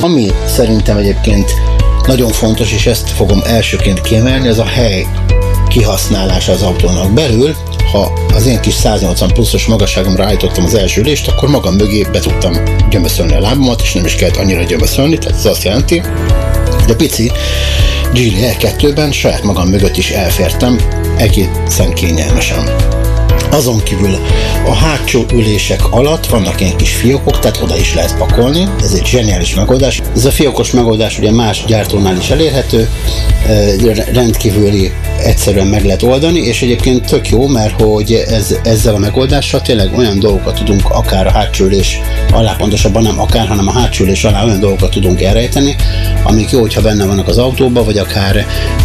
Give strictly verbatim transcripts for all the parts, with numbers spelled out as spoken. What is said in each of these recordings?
Ami szerintem egyébként nagyon fontos, és ezt fogom elsőként kiemelni, az a hely kihasználása az autónak belül. Ha az én kis száz nyolcvan pluszos magasságomra állítottam az első ülést, akkor magam mögé be tudtam gyömöszölni a lábamat, és nem is kellett annyira gyömöszölni, tehát ez azt jelenti, hogy a pici Geely E kettőben saját magam mögött is elfértem egészen kényelmesen. Azon kívül a hátsó ülések alatt vannak ilyen kis fiókok, tehát oda is lehet pakolni, ez egy zseniális megoldás. Ez a fiókos megoldás ugye más gyártónál is elérhető, rendkívüli egyszerűen meg lehet oldani, és egyébként tök jó, mert hogy ez, ezzel a megoldással tényleg olyan dolgokat tudunk akár a hátsó ülés alá, pontosabban nem akár, hanem a hátsó ülés alá olyan dolgokat tudunk elrejteni, amik jó, hogyha benne vannak az autóban, vagy akár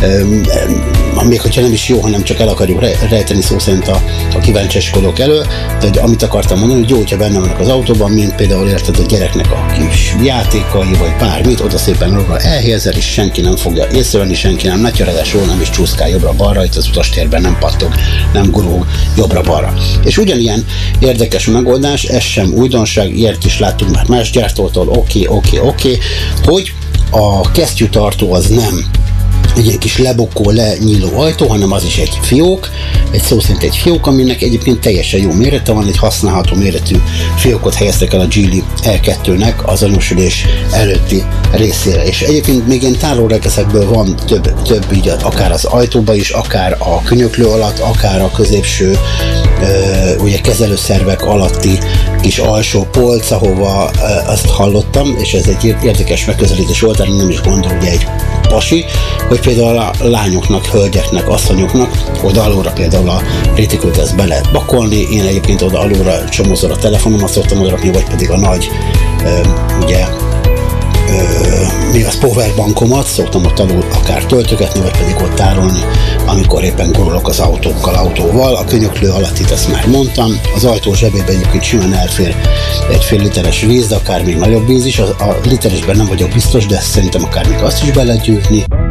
um, még hogyha nem is jó, hanem csak el akarjuk rejteni szó szerint a, a kíváncsiaskodók elől, de amit akartam mondani, hogy jó, hogyha benne vannak az autóban, mint például érted a gyereknek a kis játékai, vagy bármit, oda szépen arra elhelyezel, és senki nem fogja észrevenni, senki nem natyaradásról nem is csúszkál jobbra-balra, itt az utastérben nem pattog, nem gurul jobbra-balra. És ugyanilyen érdekes megoldás, ez sem újdonság, ilyet is láttunk már más gyártótól, oké, oké, oké, hogy a kesztyűtartó az nem egy ilyen kis lebukó, lenyíló ajtó, hanem az is egy fiók, egy szó szerint egy fiók, aminek egyébként teljesen jó mérete van, egy használható méretű fiókot helyeztek el a Geely E kettőnek az anyósülés előtti részére. És egyébként még ilyen tárolórekeszekből van több, több így akár az ajtóba is, akár a könyöklő alatt, akár a középső ö, ugye kezelőszervek alatti kis alsó polc, ahova ö, azt hallottam, és ez egy érdekes megközelítés volt, de nem is gondol ugye egy pasi, hogy például a lányoknak, hölgyeknek, asszonyoknak oda alulra például a retikült ezt be lehet bakolni, én egyébként oda alulra csomószor a telefonomat szoktam odarakni, vagy pedig a nagy ö, ugye ö, mi az powerbankomat szoktam ott alul akár töltögetni, vagy pedig ott tárolni, amikor éppen gurulok az autókkal, autóval. A könyöklő alatt itt ezt már mondtam, az ajtó zsebében egyébként simán elfér egy fél literes víz, de akár még nagyobb víz is, a, a literesben nem vagyok biztos, de szerintem akár még azt is be lehet gyűjtni.